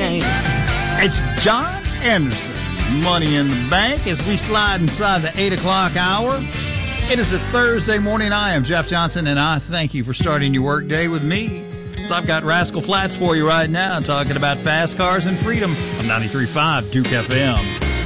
game. It's John Anderson, Money in the Bank, as we slide inside the 8 o'clock hour. It is a Thursday morning. I am Jeff Johnson, and I thank you for starting your work day with me. So I've got Rascal Flatts for you right now, talking about fast cars and freedom on 93.5 Duke FM.